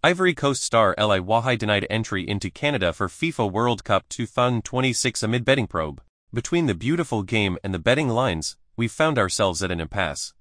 Ivory Coast star Eli Wahi denied entry into Canada for FIFA World Cup 2026 amid betting probe. Between the beautiful game and the betting lines, we've found ourselves at an impasse.